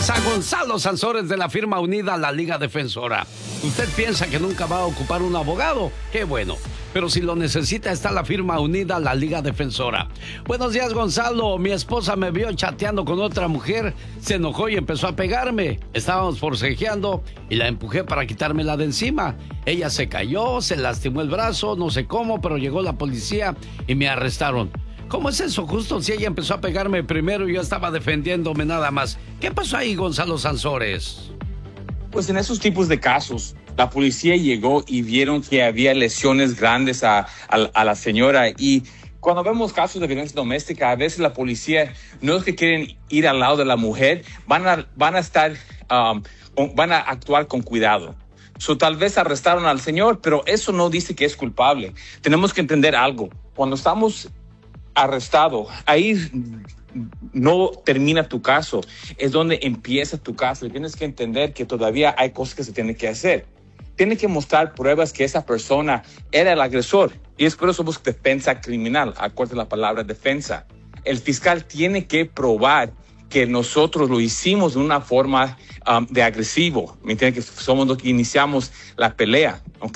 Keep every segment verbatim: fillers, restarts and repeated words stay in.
A Gonzalo Sansores de la firma unida La Liga Defensora. ¿Usted piensa que nunca va a ocupar un abogado? ¡Qué bueno! Pero si lo necesita, está la firma unida La Liga Defensora. Buenos días, Gonzalo. Mi esposa me vio chateando con otra mujer, se enojó y empezó a pegarme. Estábamos forcejeando y la empujé para quitármela de encima. Ella se cayó, se lastimó el brazo, no sé cómo, pero llegó la policía y me arrestaron. ¿Cómo es eso? Justo si ella empezó a pegarme primero y yo estaba defendiéndome nada más. ¿Qué pasó ahí, Gonzalo Sansores? Pues en esos tipos de casos, la policía llegó y vieron que había lesiones grandes a, a, a la señora. Y cuando vemos casos de violencia doméstica, a veces la policía no es que quieren ir al lado de la mujer, van a, van a estar, um, van a actuar con cuidado. So, tal vez arrestaron al señor, pero eso no dice que es culpable. Tenemos que entender algo. Cuando estamos arrestado, ahí no termina tu caso, es donde empieza tu caso. Y tienes que entender que todavía hay cosas que se tienen que hacer. Tiene que mostrar pruebas que esa persona era el agresor, y es por eso somos defensa criminal. Acuérdate la palabra defensa. El fiscal tiene que probar que nosotros lo hicimos de una forma um, de agresivo, ¿me entiendes? Que somos los que iniciamos la pelea, ¿ok?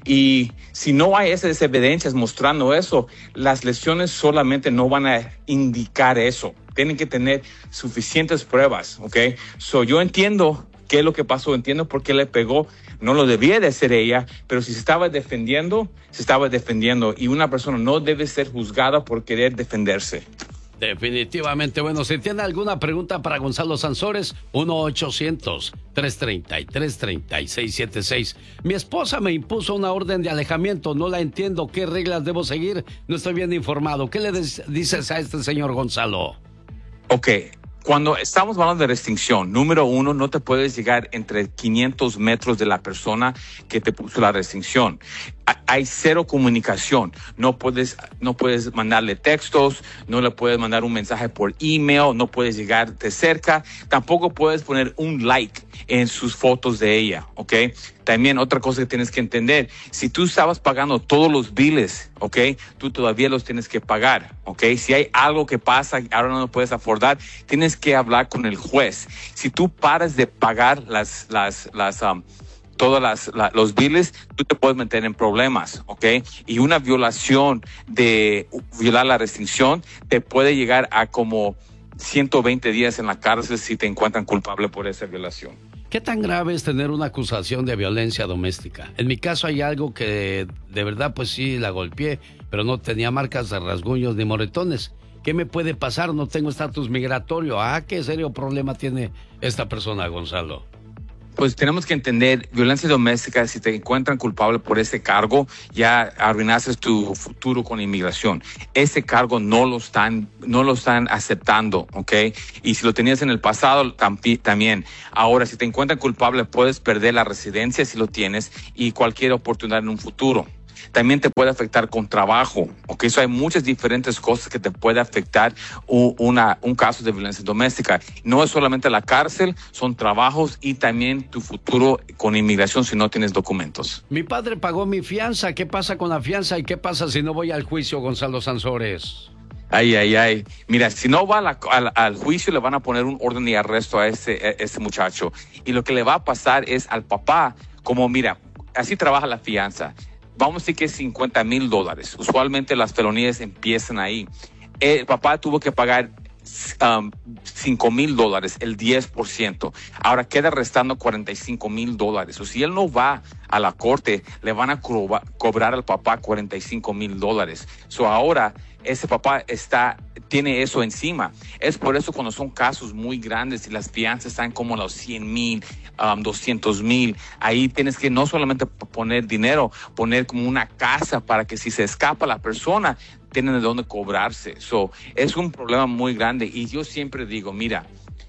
Y si no hay esas evidencias mostrando eso, las lesiones solamente no van a indicar eso. Tienen que tener suficientes pruebas, ¿ok? So, yo entiendo qué es lo que pasó, entiendo por qué le pegó. No lo debía de hacer ella, pero si se estaba defendiendo, se estaba defendiendo. Y una persona no debe ser juzgada por querer defenderse. Definitivamente. Bueno, si tiene alguna pregunta para Gonzalo Sansores, uno ochocientos, tres treinta y tres, treinta y seis setenta y seis. Mi esposa me impuso una orden de alejamiento, no la entiendo. ¿Qué reglas debo seguir? No estoy bien informado. ¿Qué le dices a este señor Gonzalo? Ok, cuando estamos hablando de restricción, número uno, no te puedes llegar entre quinientos metros de la persona que te puso la restricción. Hay cero comunicación. No puedes, no puedes mandarle textos, no le puedes mandar un mensaje por email, no puedes llegarte cerca. Tampoco puedes poner un like en sus fotos de ella, ¿ok? También otra cosa que tienes que entender, si tú estabas pagando todos los biles, ¿ok? Tú todavía los tienes que pagar, ¿ok? Si hay algo que pasa, ahora no lo puedes afordar, tienes que hablar con el juez. Si tú paras de pagar las, las, las, um, todos las, la, los biles, tú te puedes meter en problemas, ¿ok? Y una violación de violar la restricción te puede llegar a como ciento veinte días en la cárcel si te encuentran culpable por esa violación. ¿Qué tan grave es tener una acusación de violencia doméstica? En mi caso hay algo que de verdad pues sí la golpeé, pero no tenía marcas de rasguños ni moretones. ¿Qué me puede pasar? No tengo estatus migratorio. Ah, qué serio problema tiene esta persona, Gonzalo. Pues tenemos que entender, violencia doméstica, si te encuentran culpable por ese cargo, ya arruinaste tu futuro con inmigración. Ese cargo no lo están, no lo están aceptando, ¿ok? Y si lo tenías en el pasado, tampi- también. Ahora, si te encuentran culpable, puedes perder la residencia si lo tienes y cualquier oportunidad en un futuro. También te puede afectar con trabajo, ¿ok? Eso hay muchas diferentes cosas que te puede afectar u- una, un caso de violencia doméstica. No es solamente la cárcel, son trabajos y también tu futuro con inmigración si no tienes documentos. Mi padre pagó mi fianza. ¿Qué pasa con la fianza y qué pasa si no voy al juicio, Gonzalo Sansores? Ay, ay, ay. Mira, si no va a la, al, al juicio, le van a poner un orden de arresto a ese, a ese muchacho. Y lo que le va a pasar es al papá, como mira, así trabaja la fianza. Vamos a decir que es cincuenta mil dólares. Usualmente las felonías empiezan ahí. El papá tuvo que pagar um, cinco mil dólares, el diez por ciento. Ahora queda restando cuarenta y cinco mil dólares. O si él no va a la corte, le van a co- cobrar al papá cuarenta y cinco mil dólares. So ahora ese papá está, tiene eso encima. Es por eso cuando son casos muy grandes y las fianzas están como a los cien mil, um, doscientos mil, ahí tienes que no solamente poner dinero, poner como una casa para que si se escapa la persona, tienen de dónde cobrarse. So, es un problema muy grande y yo siempre digo, mira,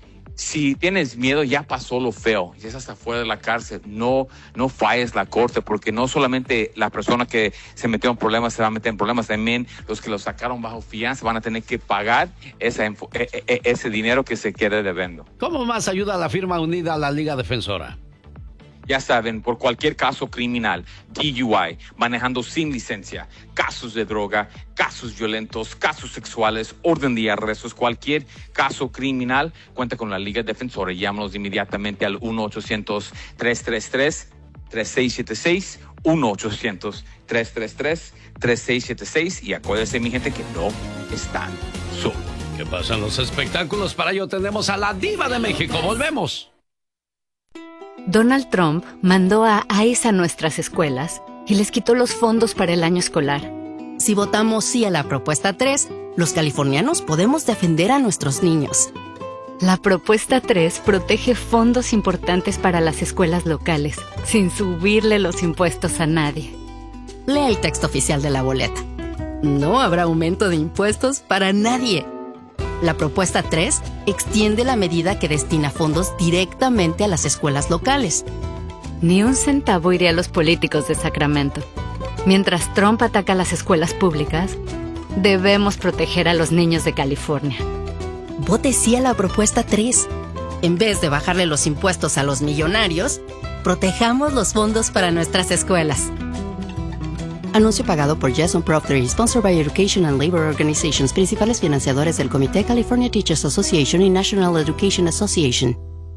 si tienes miedo, ya pasó lo feo, ya estás afuera de la cárcel, no, no falles la corte, porque no solamente la persona que se metió en problemas se va a meter en problemas, también los que lo sacaron bajo fianza van a tener que pagar esa, ese dinero que se quede debiendo. ¿Cómo más ayuda la firma unida a la Liga Defensora? ya saben, por cualquier caso criminal, D U I, manejando sin licencia, casos de droga, casos violentos, casos sexuales, orden de arrestos, cualquier caso criminal, cuenta con la Liga Defensora. Llámanos inmediatamente al uno ochocientos, tres tres tres, tres seis siete seis, uno ochocientos, tres tres tres, tres seis siete seis, y acuérdense, mi gente, que no están solos. ¿Qué pasa en los espectáculos? Para ello tenemos a la Diva de México. Volvemos. Donald Trump mandó a ICE a nuestras escuelas y les quitó los fondos para el año escolar. Si votamos sí a la propuesta tres, los californianos podemos defender a nuestros niños. La propuesta tres protege fondos importantes para las escuelas locales, sin subirle los impuestos a nadie. Lea el texto oficial de la boleta. No habrá aumento de impuestos para nadie. La propuesta tres extiende la medida que destina fondos directamente a las escuelas locales. Ni un centavo iría a los políticos de Sacramento. Mientras Trump ataca a las escuelas públicas, debemos proteger a los niños de California. Vote sí a la propuesta tres. En vez de bajarle los impuestos a los millonarios, protejamos los fondos para nuestras escuelas. Anuncio pagado por Jason Proctor, sponsored by Education and Labor Organizations, principales financiadores del Comité California Teachers Association y National Education Association.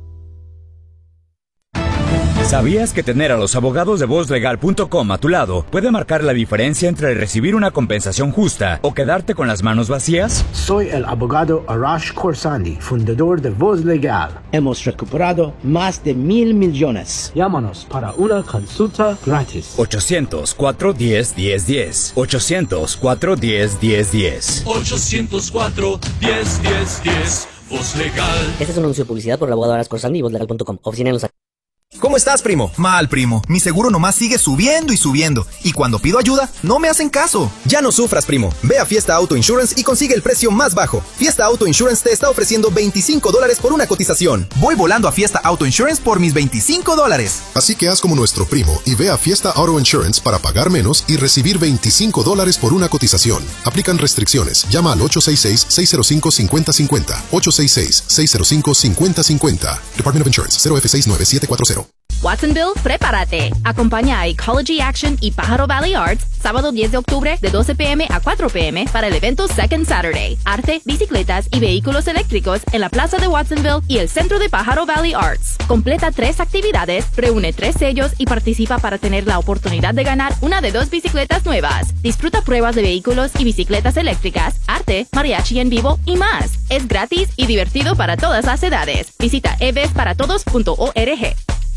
¿Sabías que tener a los abogados de voz legal punto com a tu lado puede marcar la diferencia entre recibir una compensación justa o quedarte con las manos vacías? Soy el abogado Arash Khorsandi, fundador de Voz Legal. Hemos recuperado más de mil millones. Llámanos para una consulta gratis. ochocientos, cuatro diez, diez diez. ochocientos, cuatro diez, diez diez. ochocientos cuatro, diez, diez, diez. Voz Legal. Este es un anuncio de publicidad por el abogado Arash Khorsandi y voz legal punto com. Oficina en Los Ángeles. ¿Cómo estás, primo? Mal, primo. Mi seguro nomás sigue subiendo y subiendo. Y cuando pido ayuda, no me hacen caso. Ya no sufras, primo. Ve a Fiesta Auto Insurance y consigue el precio más bajo. Fiesta Auto Insurance te está ofreciendo veinticinco dólares por una cotización. Voy volando a Fiesta Auto Insurance por mis veinticinco dólares. Así que haz como nuestro primo y ve a Fiesta Auto Insurance para pagar menos y recibir veinticinco dólares por una cotización. Aplican restricciones. Llama al ocho seis seis, seis cero cinco, cinco cero cinco cero. ocho seis seis, seis cero cinco, cinco cero cinco cero. Department of Insurance, cero F seis nueve siete cuatro cero. Watsonville, prepárate. Acompaña a Ecology Action y Pájaro Valley Arts sábado diez de octubre de doce p m a cuatro p m para el evento Second Saturday. Arte, bicicletas y vehículos eléctricos en la plaza de Watsonville y el centro de Pájaro Valley Arts. Completa tres actividades, reúne tres sellos y participa para tener la oportunidad de ganar una de dos bicicletas nuevas. Disfruta pruebas de vehículos y bicicletas eléctricas, arte, mariachi en vivo y más. Es gratis y divertido para todas las edades. Visita e v e s para todos punto org.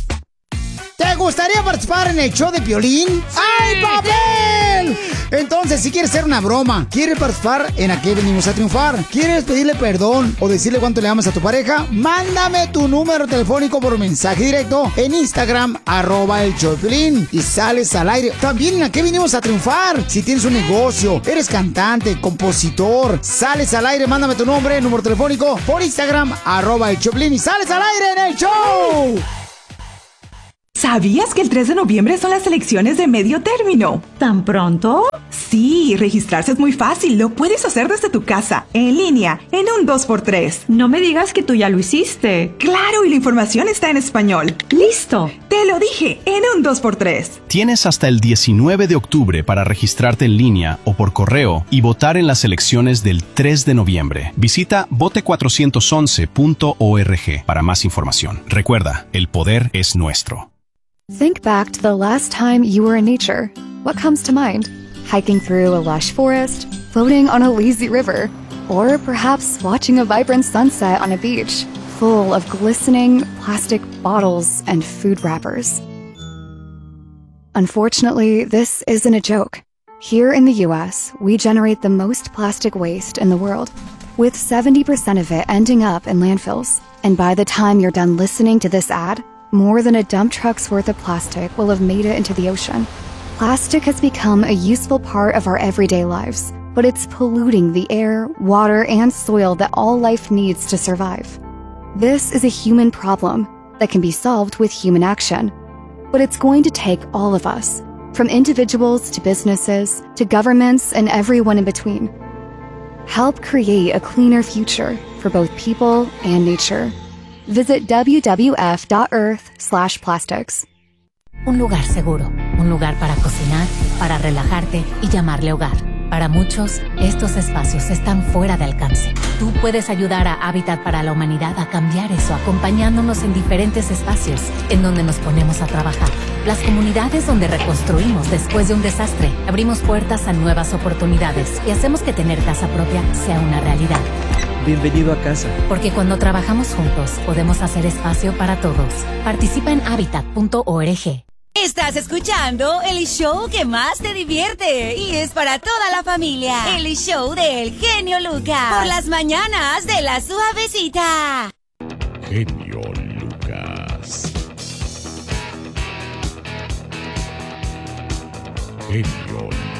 ¿Te gustaría participar en el show de Piolín? ¡Ay, papel! Entonces, si quieres hacer una broma, quieres participar en ¿A qué venimos a triunfar? ¿Quieres pedirle perdón o decirle cuánto le amas a tu pareja? Mándame tu número telefónico por mensaje directo en Instagram, arroba el show de Piolín, y sales al aire. También en ¿A qué venimos a triunfar? Si tienes un negocio, eres cantante, compositor, sales al aire, mándame tu nombre, número telefónico por Instagram, arroba el show de Piolín, y sales al aire en el show. ¿Sabías que el tres de noviembre son las elecciones de medio término? ¿Tan pronto? Sí, registrarse es muy fácil. Lo puedes hacer desde tu casa, en línea, en un dos por tres. No me digas que tú ya lo hiciste. Claro, y la información está en español. ¡Listo! Te lo dije, en un dos por tres. Tienes hasta el diecinueve de octubre para registrarte en línea o por correo y votar en las elecciones del tres de noviembre. Visita vote cuatrocientos once punto org para más información. Recuerda, el poder es nuestro. Think back to the last time you were in nature. What comes to mind? Hiking through a lush forest, floating on a lazy river, or perhaps watching a vibrant sunset on a beach full of glistening plastic bottles and food wrappers. Unfortunately, this isn't a joke. Here in the U S, we generate the most plastic waste in the world, with seventy percent of it ending up in landfills. And by the time you're done listening to this ad, more than a dump truck's worth of plastic will have made it into the ocean. Plastic has become a useful part of our everyday lives, but it's polluting the air, water, and soil that all life needs to survive. This is a human problem that can be solved with human action. But it's going to take all of us, from individuals to businesses, to governments, and everyone in between. Help create a cleaner future for both people and nature. Visit w w w dot earth slash plastics. Un lugar seguro, un lugar para cocinar, para relajarte y llamarle hogar. Para muchos, estos espacios están fuera de alcance. Tú puedes ayudar a Hábitat para la Humanidad a cambiar eso, acompañándonos en diferentes espacios en donde nos ponemos a trabajar. Las comunidades donde reconstruimos después de un desastre. Abrimos puertas a nuevas oportunidades y hacemos que tener casa propia sea una realidad. Bienvenido a casa. Porque cuando trabajamos juntos, podemos hacer espacio para todos. Participa en hábitat punto org. Estás escuchando el show que más te divierte y es para toda la familia. El show del genio Lucas. Por las mañanas de la suavecita. Genio Lucas. Genio Lucas.